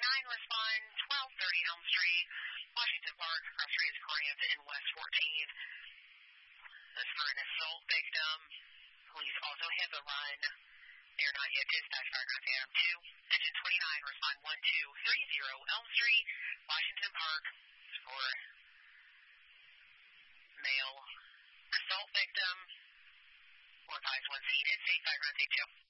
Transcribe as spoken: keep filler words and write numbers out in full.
twenty-nine, respond twelve thirty Elm Street, Washington Park, cross streets Grant and West fourteenth. This for an assault victim. Police also have a run. They're not yet dispatched by contact two. Engine twenty-nine, respond one two three zero Elm Street, Washington Park, for male assault victim. one five one C, it's eight five nine two.